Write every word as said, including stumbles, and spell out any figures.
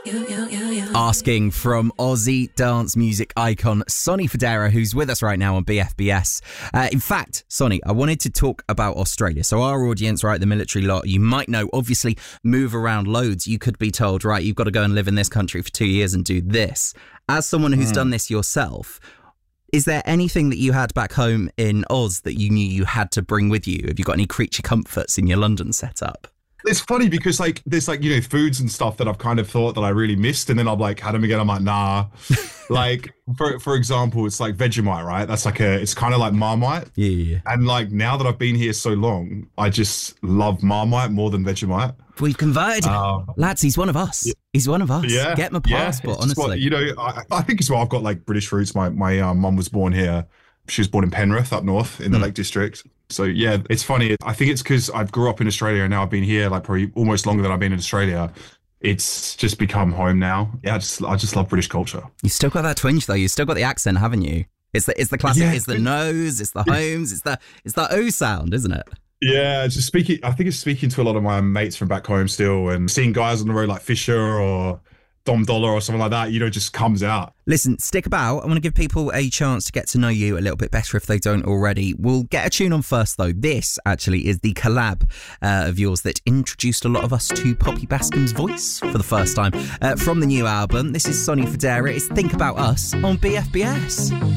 Asking from Aussie dance music icon Sonny Fodera, who's with us right now on B F B S. Uh, in fact, Sonny, I wanted to talk about Australia. So our audience, right, the military lot, you might know, obviously move around loads. You could be told, right, you've got to go and live in this country for two years and do this. As someone who's mm. done this yourself, is there anything that you had back home in Oz that you knew you had to bring with you? Have you got any creature comforts in your London setup? It's funny because like there's like, you know, foods and stuff that I've kind of thought that I really missed. And then I've like had them again. I'm like, nah. Like, for for example, it's like Vegemite, right? That's like a, it's kind of like Marmite. Yeah, yeah. And like now that I've been here so long, I just love Marmite more than Vegemite. We've converted. Uh, Lads, he's one of us. Yeah. He's one of us. Yeah. Get my passport, yeah, honestly. What, you know, I, I think as well, I've got like British roots. My, my um, mum was born here. She was born in Penrith up north in the mm. Lake District. So yeah, it's funny. I think it's because I grew up in Australia and now I've been here like probably almost longer than I've been in Australia. It's just become home now. Yeah, I just I just love British culture. You still got that twinge though. You still got the accent, haven't you? It's the it's the classic. Yeah. It's the nose. It's the homes. It's the it's the O sound, isn't it? Yeah, just speaking. I think it's speaking to a lot of my mates from back home still, and seeing guys on the road like Fisher or Dom Dollar or something like that, you know, just comes out. Listen, stick about. I want to give people a chance to get to know you a little bit better if they don't already. We'll get a tune on first, though. This, actually, is the collab uh, of yours that introduced a lot of us to Poppy Bascom's voice for the first time. Uh, from the new album, this is Sonny Fodera. It's Think About Us on B F B S.